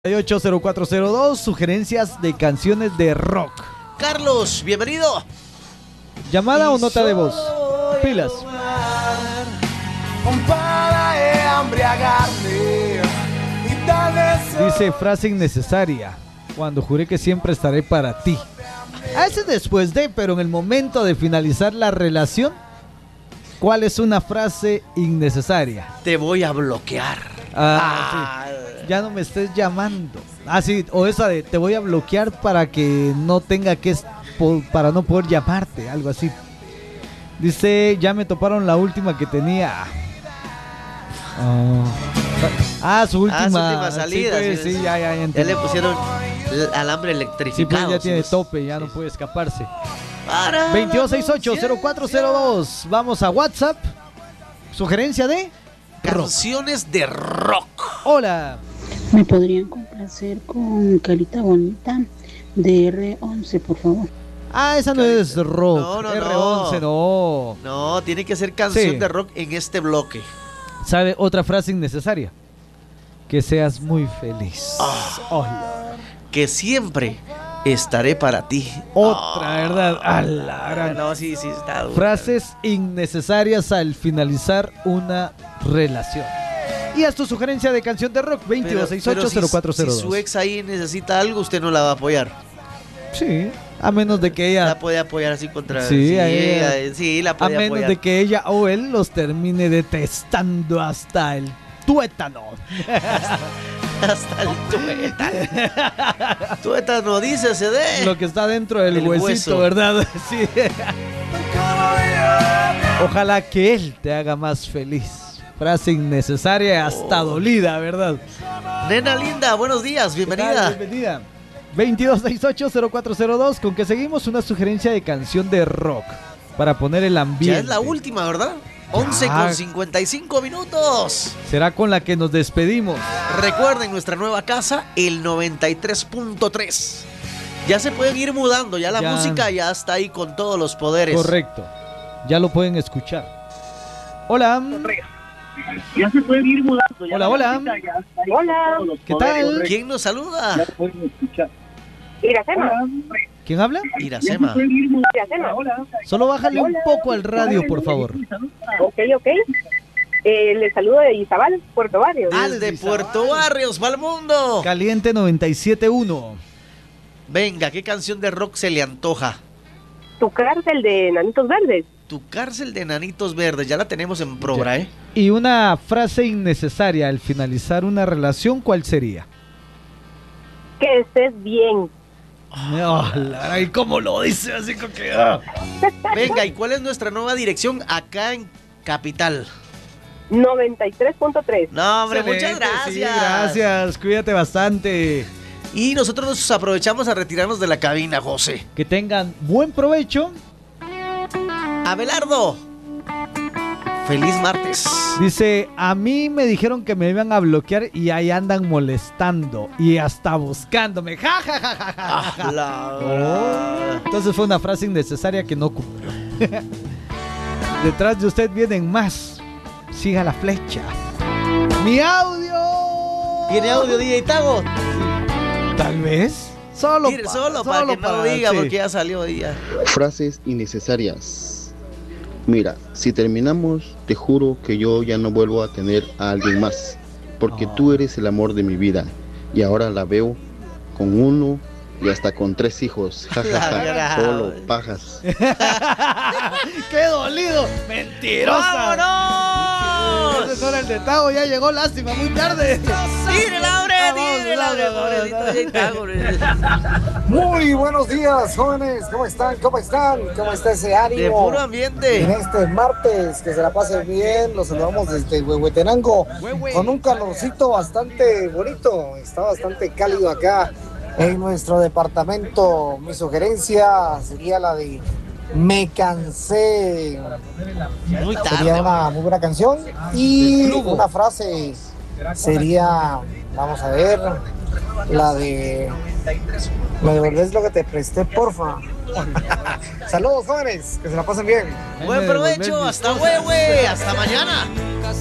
0402, sugerencias de canciones de rock. Carlos, bienvenido. ¿Llamada o nota de voz? Pilas. Dice frase innecesaria. Cuando juré que siempre estaré para ti. A ese después de, pero en el momento de finalizar la relación, ¿cuál es una frase innecesaria? Te voy a bloquear. Sí. Ya no me estés llamando. Sí, o esa de te voy a bloquear para que no tenga que, para no poder llamarte, algo así. Dice, ya me toparon la última que tenía. Su última salida. Sí, pues, sí, ya entendí. Ya le pusieron el alambre electrificado. Sí, pues ya tiene tope, ya no puede escaparse. 2268-0402. Vamos a WhatsApp. Sugerencia de canciones de rock. Hola. ¿Me podrían complacer con Carita Bonita de R11, por favor? Esa no es rock. No. R11 no. No, tiene que ser canción de rock en este bloque. ¿Sabe otra frase innecesaria? Que seas muy feliz. Que siempre estaré para ti. Otra, ¿verdad? No, sí, está duro. Frases innecesarias al finalizar una relación. Y a tu sugerencia de canción de rock, 2268-0402. Si su ex ahí necesita algo, usted no la va a apoyar. Sí, a menos de que ella... La puede apoyar así contra... Sí, la puede apoyar. A menos de que ella o él los termine detestando hasta el tuétano. Hasta el tuétano. Tuétano, dice CD. Lo que está dentro del huesito, hueso. ¿Verdad? Sí. Ojalá que él te haga más feliz. Frase innecesaria, hasta dolida, ¿verdad? Nena linda, buenos días, bienvenida. Bienvenida. 2268-0402, con que seguimos una sugerencia de canción de rock para poner el ambiente. Ya es la última, ¿verdad? 11:55 minutos. Será con la que nos despedimos. Recuerden nuestra nueva casa, el 93.3. Ya se pueden ir mudando, ya la música ya está ahí con todos los poderes. Correcto, ya lo pueden escuchar. Hola. Ya se pueden ir mudando. Hola. Hola. ¿Qué tal? ¿Quién nos saluda? Ya pueden escuchar. Iracema. ¿Quién habla? Iracema. Hola. Solo bájale un poco al radio, por favor. Ok. Le saludo de Izabal, Puerto Barrios. Desde Puerto Barrios, va al mundo. Caliente 97.1. Venga, ¿qué canción de rock se le antoja? Tu cárcel de Nanitos Verdes. Tu cárcel de Nanitos Verdes, ya la tenemos en Probra, ¿eh? Y una frase innecesaria al finalizar una relación, ¿cuál sería? Que estés bien. ¿Y cómo lo dice? Así como que... Venga, ¿y cuál es nuestra nueva dirección acá en Capital? 93.3. No, hombre, Excelente, muchas gracias. Sí, gracias, cuídate bastante. Y nosotros nos aprovechamos a retirarnos de la cabina, José. Que tengan buen provecho. Abelardo, feliz martes. Dice, a mí me dijeron que me iban a bloquear y ahí andan molestando y hasta buscándome. Ja. Entonces fue una frase innecesaria que no cumplió. Detrás de usted vienen más. Siga la flecha. ¡Mi audio! ¿Tiene audio, DJ Tago? Tal vez. Solo para que no lo diga, porque ya salió día. Frases innecesarias. Mira, si terminamos, te juro que yo ya no vuelvo a tener a alguien más, porque tú eres el amor de mi vida, y ahora la veo con 1 y hasta con 3 hijos. Solo pajas. ¡Qué dolido! ¡Mentirosa! ¡Vámonos! Ese es el de Tago, ya llegó, lástima, muy tarde. ¡Tírela, Muy buenos días, jóvenes. ¿Cómo están? ¿Cómo está ese ánimo? De puro ambiente. En este martes, que se la pasen bien. Los saludamos desde Huehuetenango, con un calorcito bastante bonito. Está bastante cálido acá en nuestro departamento. Mi sugerencia sería la de Me Cansé. Muy tarde. Sería una muy buena canción. Y una frase sería, vamos a ver, la de ¿me devolvés lo que te presté, porfa? Saludos, jóvenes, que se la pasen bien. Buen provecho, hasta mañana.